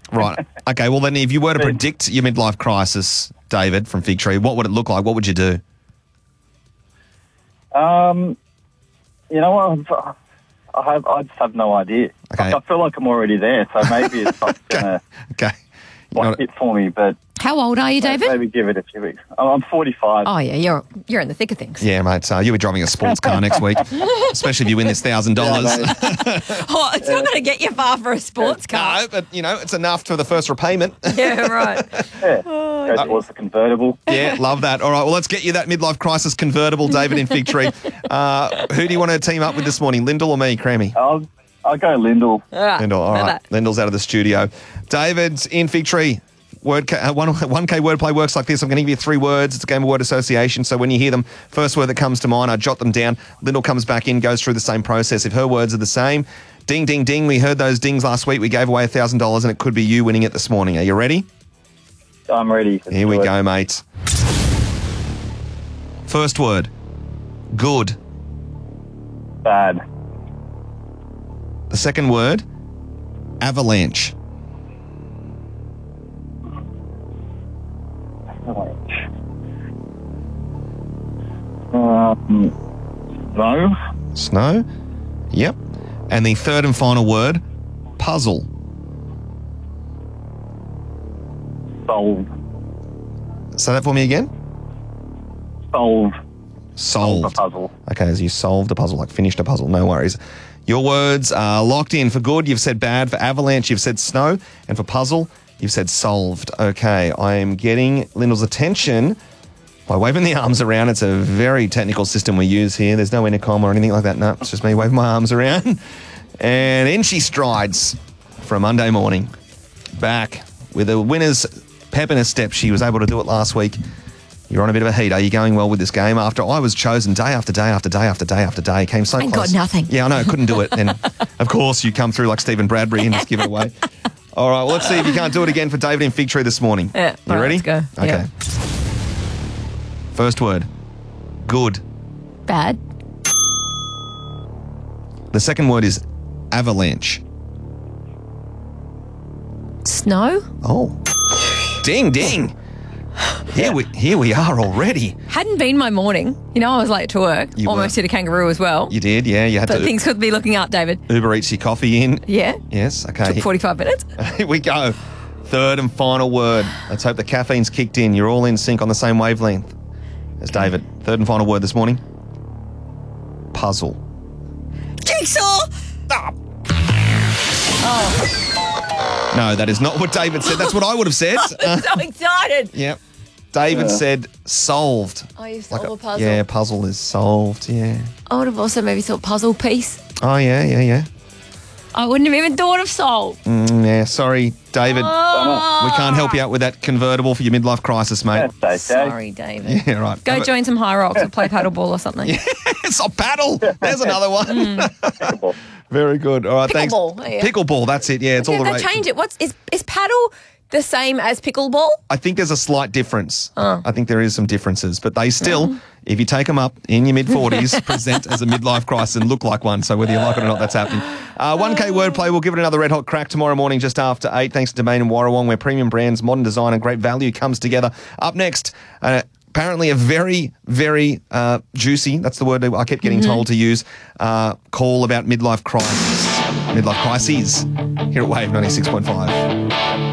Right. Okay, well then if you were to predict your midlife crisis, David, from Fig Tree, what would it look like? What would you do? You know what? I just have no idea. Okay. I feel like I'm already there, so maybe it's not going Okay. to hit for me, but How old are you, David? maybe give it a few weeks. I'm 45. Oh, yeah, you're in the thick of things. Yeah, mate. So you'll be driving a sports car next week, especially if you win this $1,000. Oh, it's not going to get you far for a sports car. No, but, it's enough for the first repayment. Yeah, right. Yeah. Go towards the convertible. Yeah, love that. All right, well, let's get you that midlife crisis convertible, David, in Fig Tree. Who do you want to team up with this morning, Lyndall or me, Crammy? I'll go Lyndall. Lyndall, all right. Lyndall's out of the studio. David's in Fig Tree. 1K wordplay works like this. I'm going to give you 3 words. It's a game of word association. So when you hear them, first word that comes to mind, I jot them down. Lyndall comes back in, goes through the same process. If her words are the same, ding, ding, ding. We heard those dings last week. We gave away $1,000 and it could be you winning it this morning. Are you ready? I'm ready. Here we go, mate. First word. Good. Bad. The second word. Avalanche. No. Snow. Yep. And the third and final word. Puzzle. Solved. Say that for me again. Solved. Solved. A puzzle. Okay, as you solved a puzzle, like finished a puzzle. No worries. Your words are locked in. For good, you've said bad. For avalanche, you've said snow. And for puzzle, you've said solved. Okay, I am getting Lyndall's attention by waving the arms around. It's a very technical system we use here. There's no intercom or anything like that. No, it's just me waving my arms around. And in she strides for a Monday morning. Back with a winner's pep in her step. She was able to do it last week. You're on a bit of a heat. Are you going well with this game? After I was chosen day after day after day after day after day, came so And close. got nothing. Yeah, I know. Couldn't do it. And of course, you come through like Stephen Bradbury and just give it away. All right, well, let's see if you can't do it again for David in Fig Tree this morning. Yeah. You All right, ready? let's go. Okay. Yeah. First word. Good. Bad. The second word is avalanche. Snow. Oh. Ding, ding. Here we are already. Hadn't been my morning. I was late to work. You Almost were. hit a kangaroo as well. You did, yeah. You had But to things could be looking up, David. Uber Eats your coffee in. Yeah. Yes, okay. Took 45 minutes. Here we go. Third and final word. Let's hope the caffeine's kicked in. You're all in sync on the same wavelength as David. Third and final word this morning. Puzzle. Jigsaw. No, that is not what David said. That's what I would have said. I'm so excited. Yep. David said solved. Oh, you solved a puzzle. Yeah, puzzle is solved, yeah. I would have also maybe thought puzzle piece. Oh, yeah. I wouldn't have even thought of soul. Yeah, sorry, David. Oh. We can't help you out with that convertible for your midlife crisis, mate. That's okay. Sorry, David. Yeah, right. Go join some high rocks or play paddleball or something. It's a paddle. There's another one. Pickleball. Very good. All right, thanks. Pickleball, yeah. Pickleball, that's it. Yeah, it's all the They right. change it. Is paddle the same as pickleball? I think there's a slight difference. I think there is some differences, but they still, if you take them up in your mid-40s, present as a midlife crisis and look like one. So whether you like it or not, that's happening. 1K wordplay, we'll give it another red hot crack tomorrow morning just after 8, thanks to Domain and Warrawong, where premium brands, modern design and great value comes together. Up next, apparently a very, very juicy, that's the word I kept getting told to use, call about midlife crises here at Wave 96.5.